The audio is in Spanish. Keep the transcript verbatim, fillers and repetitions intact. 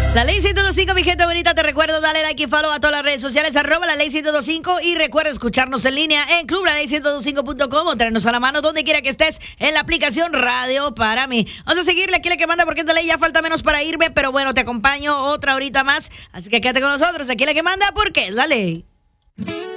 La Ley ciento veinticinco, mi gente bonita, te recuerdo, dale like y follow a todas las redes sociales, arroba la Ley ciento veinticinco, y recuerda escucharnos en línea en club la ley ciento veinticinco punto com o traernos a la mano donde quiera que estés en la aplicación Radio para mí. Vamos a seguirle aquí la que manda porque esta ley ya falta menos para irme, pero bueno, te acompaño otra horita más, así que quédate con nosotros, aquí la que manda porque es la ley.